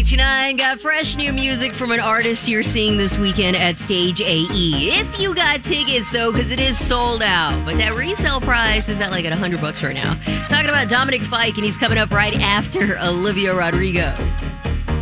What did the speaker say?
89 got fresh new music from an artist you're seeing this weekend at Stage AE. If you got tickets, though, because it is sold out. But that resale price is at like at $100 right now. Talking about Dominic Fike, and he's coming up right after Olivia Rodrigo.